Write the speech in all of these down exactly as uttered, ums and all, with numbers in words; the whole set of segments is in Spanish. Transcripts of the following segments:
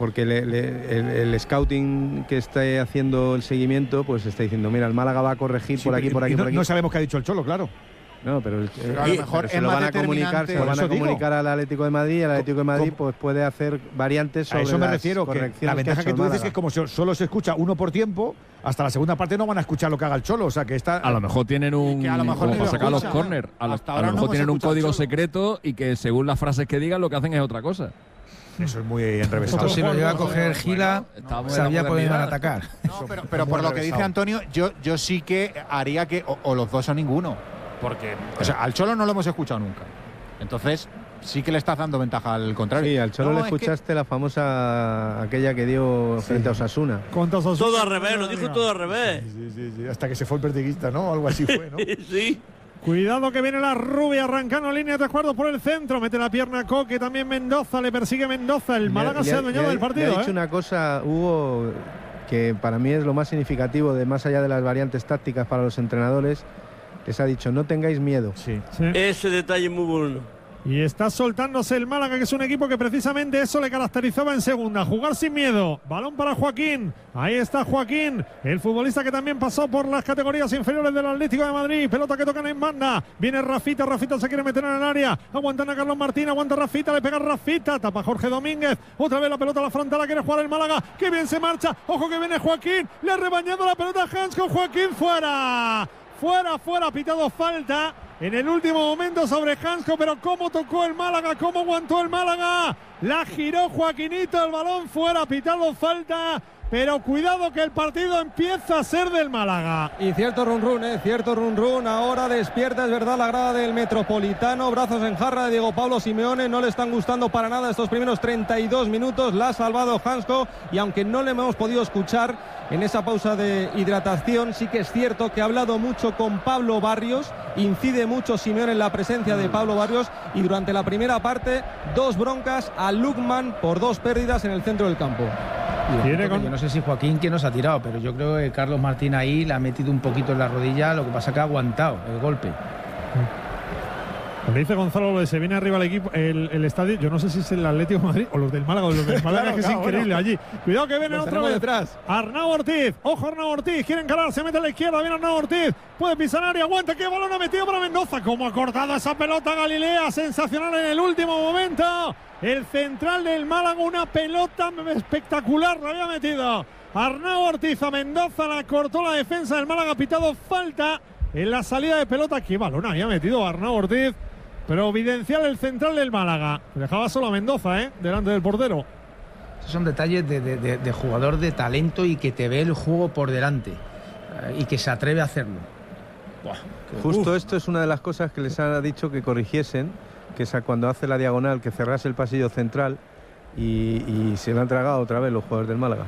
porque le, le, el, el scouting que está haciendo el seguimiento, pues está diciendo, mira, el Málaga va a corregir sí, por aquí, por aquí, no, por aquí. No sabemos qué ha dicho el Cholo, claro. No, pero, el, pero a lo mejor se lo van a comunicar, se lo van a comunicar al Atlético de Madrid y el Atlético de Madrid pues puede hacer variantes sobre a eso me las refiero, que la ventaja que, que tú dices es que como solo se escucha uno por tiempo, hasta la segunda parte no van a escuchar lo que haga el Cholo, o sea que está… A lo mejor tienen un… a lo mejor como para sacar los escucha, córner, a, lo, a lo mejor no tienen un código secreto y que según las frases que digan lo que hacen es otra cosa. Eso es muy enrevesado. Esto si lo iba a coger Gila, bueno, sabía por dónde iban a atacar. No, pero, pero por lo que dice Antonio, yo, yo sí que haría que o, o los dos o ninguno. Porque, o sea, al Cholo no lo hemos escuchado nunca. Entonces, sí que le estás dando ventaja al contrario. Sí, al Cholo no, le escuchaste que... la famosa, aquella que dio sí. frente a Osasuna. Osasuna. Todo al revés, lo dijo todo al revés. Sí, sí, sí, sí. Hasta que se fue el pertiguista, ¿no? Algo así fue, ¿no? Sí. Cuidado que viene la rubia arrancando línea de cuartos por el centro. Mete la pierna Coque, también Mendoza, le persigue Mendoza. El Málaga se ha adueñado del partido. Le ha dicho ¿eh? una cosa, Hugo, que para mí es lo más significativo, de más allá de las variantes tácticas para los entrenadores. Les ha dicho, no tengáis miedo. Sí, sí. Ese detalle es muy bueno. Y está soltándose el Málaga, que es un equipo que precisamente eso le caracterizaba en segunda. Jugar sin miedo. Balón para Joaquín. Ahí está Joaquín, el futbolista que también pasó por las categorías inferiores del Atlético de Madrid. Pelota que tocan en banda. Viene Rafita. Rafita se quiere meter en el área. Aguantan a Carlos Martín. Aguanta Rafita. Le pega Rafita. Tapa Jorge Domínguez. Otra vez la pelota a la frontal. La quiere jugar el Málaga. Qué bien se marcha. Ojo que viene Joaquín. Le ha rebañado la pelota a Hansko. Joaquín fuera. Fuera, fuera, pitado falta en el último momento sobre Hansko, pero cómo tocó el Málaga, cómo aguantó el Málaga, la giró Joaquinito, el balón fuera, pitado falta, pero cuidado que el partido empieza a ser del Málaga. Y cierto run run, eh, cierto run run, ahora despierta, es verdad, la grada del Metropolitano, brazos en jarra de Diego Pablo Simeone, no le están gustando para nada estos primeros treinta y dos minutos, la ha salvado Hansko, y aunque no le hemos podido escuchar en esa pausa de hidratación, sí que es cierto que ha hablado mucho con Pablo Barrios, incide mucho Simeone en la presencia de Pablo Barrios, y durante la primera parte, dos broncas a Lukman por dos pérdidas en el centro del campo. Con... Yo no sé si Joaquín que nos ha tirado, pero yo creo que Carlos Martín ahí le ha metido un poquito en la rodilla, lo que pasa que ha aguantado el golpe. Como dice Gonzalo, se viene arriba el equipo, el, el estadio, yo no sé si es el Atlético de Madrid o los del Málaga o los del Málaga, claro, que es claro, increíble bueno. allí. Cuidado que viene otra vez detrás. Arnau Ortiz, ojo Arnau Ortiz, quiere encarar, se mete a la izquierda, viene Arnau Ortiz, puede pisar área, aguanta, qué balón ha metido para Mendoza, como ha cortado esa pelota Galilea, sensacional en el último momento. El central del Málaga, una pelota espectacular, la había metido Arnau Ortiz a Mendoza, la cortó la defensa del Málaga, pitado falta en la salida de pelota. Qué balón había metido Arnau Ortiz. Providencial el central del Málaga. Dejaba solo a Mendoza, ¿eh? Delante del portero. Esos son detalles de, de, de, de jugador de talento y que te ve el juego por delante eh, y que se atreve a hacerlo. Buah, Justo uf. esto es una de las cosas que les ha dicho que corrigiesen, que es cuando hace la diagonal, que cerrase el pasillo central y, y se lo han tragado otra vez los jugadores del Málaga.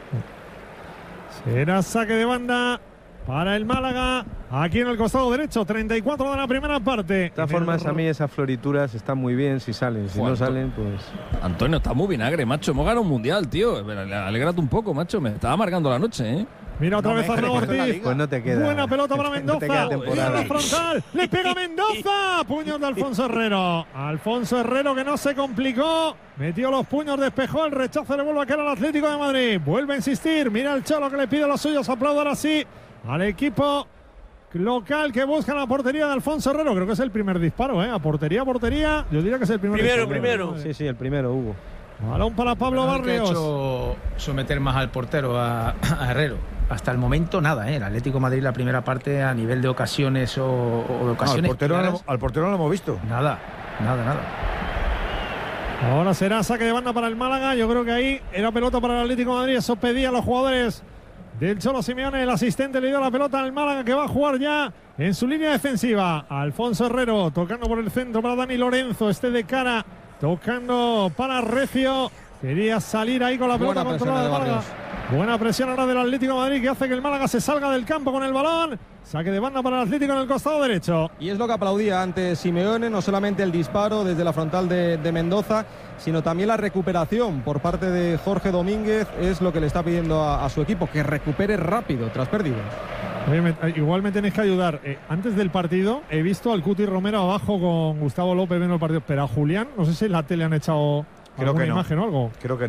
Será saque de banda para el Málaga, aquí en el costado derecho, treinta y cuatro de la primera parte. De todas formas, a mí esas florituras están muy bien si salen, si Juan, no salen, pues… Antonio, está muy vinagre, macho, hemos ganado un mundial, tío. Alégrate un poco, macho, me estaba amargando la noche, ¿eh? Mira otra no vez Arnau Ortiz. Pues no te queda. Buena pelota para Mendoza. No Mira la frontal. Le pega Mendoza. Puños de Alfonso Herrero. Alfonso Herrero que no se complicó. Metió los puños, despejó el rechazo. Le vuelve a caer al Atlético de Madrid. Vuelve a insistir. Mira el Cholo que le pide a los suyos. Aplaudo ahora sí al equipo local que busca la portería de Alfonso Herrero. Creo que es el primer disparo, ¿eh? A portería, portería. Yo diría que es el primer Primero, disparo. primero. Sí, sí, el primero, Hugo. Balón para Pablo bueno, Barrios. Que ha hecho someter más al portero, a, a Herrero. Hasta el momento nada, ¿eh? El Atlético de Madrid la primera parte a nivel de ocasiones o, o de ocasiones. No, al, portero no, al portero no lo hemos visto. Nada, nada, nada. Ahora será saque de banda para el Málaga. Yo creo que ahí era pelota para el Atlético de Madrid. Eso pedían los jugadores del Cholo Simeone. El asistente le dio la pelota al Málaga, que va a jugar ya en su línea defensiva. Alfonso Herrero tocando por el centro para Dani Lorenzo. Este de cara, tocando para Recio. Quería salir ahí con la pelota controlada de Málaga. Buena presión ahora del Atlético de Madrid, que hace que el Málaga se salga del campo con el balón. Saque de banda para el Atlético en el costado derecho. Y es lo que aplaudía ante Simeone, no solamente el disparo desde la frontal de, de Mendoza, sino también la recuperación por parte de Jorge Domínguez. Es lo que le está pidiendo a, a su equipo, que recupere rápido tras pérdidas. Oye, me, igual me tenéis que ayudar. Eh, antes del partido he visto al Cuti Romero abajo con Gustavo López viendo el partido, pero a Julián, no sé si en la tele han echado Creo alguna que no. imagen o algo. Creo que